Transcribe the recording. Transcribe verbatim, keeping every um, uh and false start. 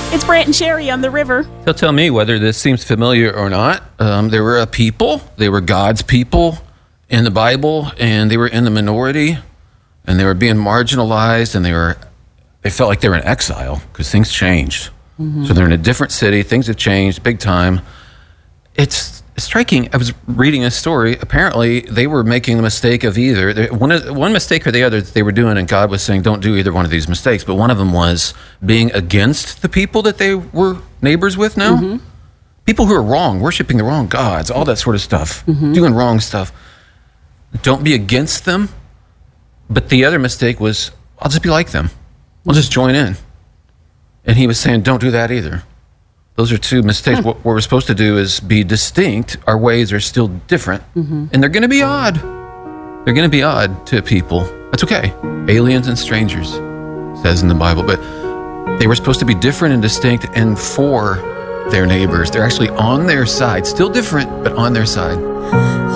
It's Brant and Sherry on the river. He'll tell me whether this seems familiar or not. Um, there were a people, they were God's people in the Bible, and they were in the minority, and they were being marginalized, and they were, they felt like they were in exile because things changed. Mm-hmm. So they're in a different city, things have changed big time. It's striking. I was reading a story. Apparently, they were making the mistake of either one, one mistake or the other that they were doing, and God was saying, don't do either one of these mistakes. But one of them was being against the people that they were neighbors with now. Mm-hmm. People who are wrong, worshiping the wrong gods, all that sort of stuff, mm-hmm. doing wrong stuff. Don't be against them. But the other mistake was, I'll just be like them. I'll just join in. And he was saying, don't do that either. Those are two mistakes. What we're supposed to do is be distinct. Our ways are still different, mm-hmm. and they're going to be odd. They're going to be odd to people. That's okay. Aliens and strangers, says in the Bible. But they were supposed to be different and distinct and for their neighbors. They're actually on their side. Still different, but on their side.